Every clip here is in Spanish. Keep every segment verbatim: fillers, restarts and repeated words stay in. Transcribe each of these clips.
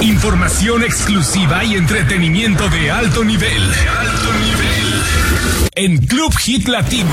Información exclusiva y entretenimiento de alto nivel. De alto nivel. En Club Hit Latino.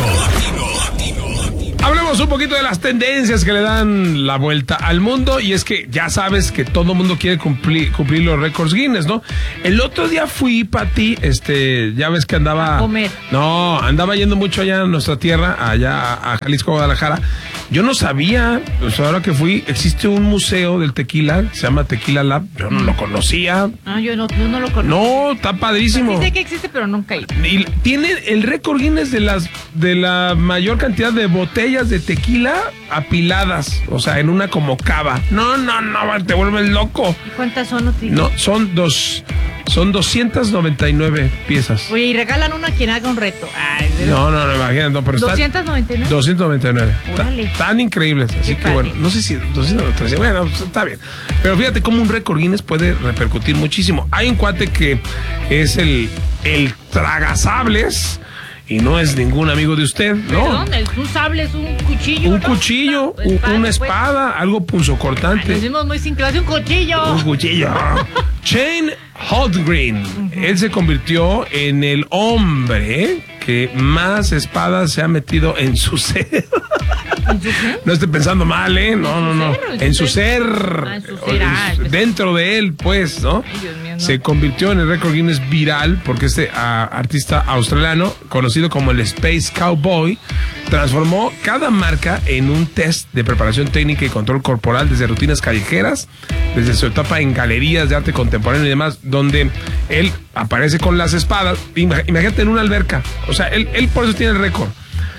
Hablemos un poquito de las tendencias que le dan la vuelta al mundo. Y es que ya sabes que todo mundo quiere cumplir, cumplir los récords Guinness, ¿no? El otro día fui, Pati, este, ya ves que andaba... A comer. No, andaba yendo mucho allá a nuestra tierra, allá a Jalisco, Guadalajara. Yo no sabía, pues ahora que fui, existe un museo del tequila, se llama Tequila Lab. Yo no lo conocía. Ah, yo no, yo no lo conozco. No, está padrísimo. Sí sé que existe, pero nunca he ido. Y tiene el récord Guinness de las de la mayor cantidad de botellas de tequila apiladas, o sea, en una como cava. No, no, no, te vuelves loco. ¿Y cuántas son? No, no son dos, son doscientas noventa y nueve piezas. Oye, y regalan una a quien haga un reto. Ay, no, no, no, imagínate, no, pero ¿doscientas noventa y nueve? doscientas noventa y nueve. Órale. Tan increíbles, así Qué que padre. bueno, no sé si doscientos noventa y nueve, bueno, pues, está bien. Pero fíjate cómo un récord Guinness puede repercutir muchísimo. Hay un cuate que es el, el tragasables. Y no es ningún amigo de usted, ¿no? Perdón, un sable es un cuchillo. Un ¿no? cuchillo, Una un- espada, una pues. espada, algo punzocortante. Nos vimos muy sin clase, un cuchillo. Un cuchillo. Shane Holdgreen. Él se convirtió en el hombre que más espadas se ha metido en su ser. ¿En su qué? No esté pensando mal, ¿eh? No, no, no. ser, En su ser. Ah, en su ser, ah, En su- Dentro de él, pues, ¿no? Ay, Dios mío, no. Se convirtió en el récord Guinness viral porque este ah, artista australiano, conocido como el Space Cowboy, transformó cada marca en un test de preparación técnica y control corporal, desde rutinas callejeras, desde su etapa en galerías de arte contemporáneo y demás, donde él aparece con las espadas. Ima- Imagínate en una alberca. O sea, él, él por eso tiene el récord.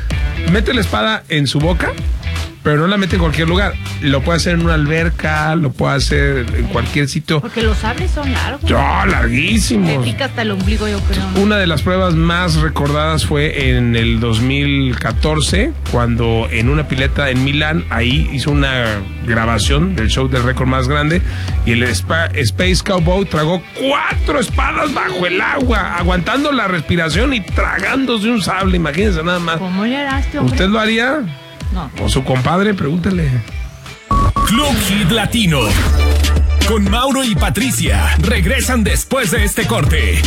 Mete la espada en su boca, pero no la mete en cualquier lugar. Lo puede hacer en una alberca, lo puede hacer en cualquier sitio. Porque los sables son largos. ¡Oh, Te larguísimos! pica hasta el ombligo, yo creo. ¿no? Una de las pruebas más recordadas fue en el dos mil catorce, cuando en una pileta en Milán, ahí hizo una grabación del show del récord más grande, y el Spa- Space Cowboy tragó cuatro espadas bajo el agua, aguantando la respiración y tragándose un sable. Imagínense nada más. ¿Cómo le harás, este hombre? ¿Usted lo haría? No. ¿O su compadre? Pregúntele. Club Hit Latino. Con Mauro y Patricia. Regresan después de este corte.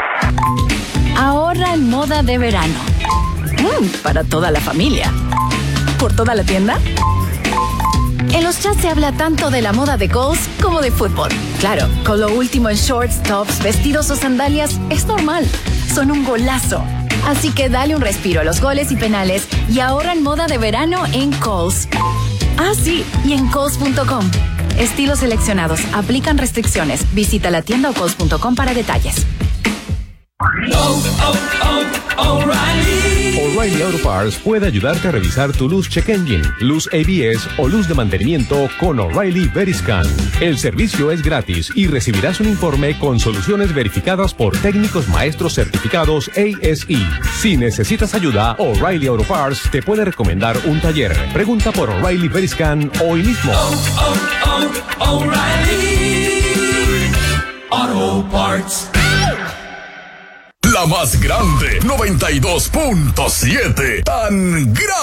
Ahorra en moda de verano. Mm, para toda la familia. ¿Por toda la tienda? En los chats se habla tanto de la moda de goals como de fútbol. Claro, con lo último en shorts, tops, vestidos o sandalias es normal. Son un golazo. Así que dale un respiro a los goles y penales y ahorra en moda de verano en Kohl's. Ah, sí, y en Kohl's punto com. Estilos seleccionados. Aplican restricciones. Visita la tienda o Kohl's punto com para detalles. O'Reilly Auto Parts puede ayudarte a revisar tu luz check engine, luz A B S o luz de mantenimiento con O'Reilly Veriscan. El servicio es gratis y recibirás un informe con soluciones verificadas por técnicos maestros certificados A S E. Si necesitas ayuda, O'Reilly Auto Parts te puede recomendar un taller. Pregunta por O'Reilly Veriscan hoy mismo. Auto Parts. La más grande, noventa y dos punto siete. Tan grande.